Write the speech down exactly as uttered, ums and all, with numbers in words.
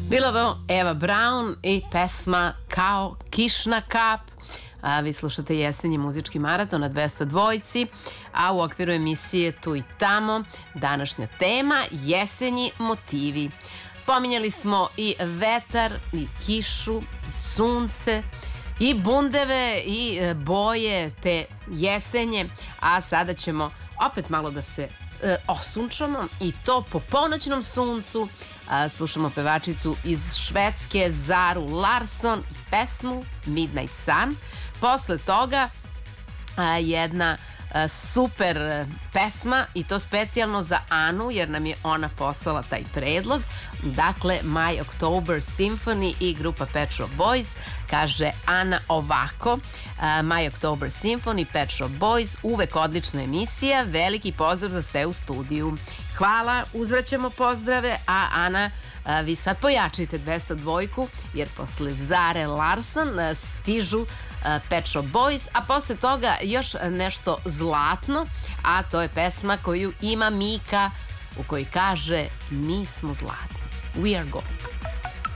Bila ovo Eva Braun i pesma Kao kišna kap. A, vi slušate jesenji muzički maraton na dvesta dvojci, a u okviru emisije Tu i tamo današnja tema jesenji motivi. Pominjali smo i vetar, i kišu, i sunce, i bundeve, i boje te jesenje, a sada ćemo opet malo da se e, osunčamo i to po ponoćnom suncu. A, slušamo pevačicu iz Švedske Zaru Larsson i pesmu Midnight Sun. Posle toga a, jedna a, super pesma i to specijalno za Anu jer nam je ona poslala taj predlog. Dakle, My October Symphony i grupa Pet Shop Boys. Kaže Ana ovako, a, My October Symphony, Pet Shop Boys, uvek odlična emisija, veliki pozdrav za sve u studiju. Hvala, uzvraćamo pozdrave, a Ana, a, vi sad pojačite dvesta dvojku, jer posle Zare Larsson a, stižu a, Pet Shop Boys, a posle toga još nešto zlatno, a to je pesma koju ima Mika, u kojoj kaže mi smo zlatni. We are gold.